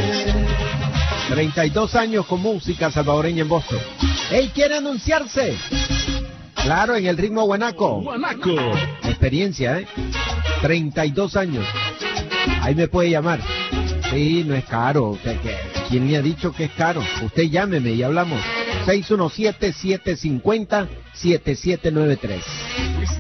32 años con música salvadoreña en Boston. ¡Ey, quiere anunciarse! Claro, en el ritmo guanaco. Guanaco. Experiencia, 32 años. Ahí me puede llamar. Sí, no es caro. ¿Quién le ha dicho que es caro? Usted llámeme y hablamos. 617-750-7793.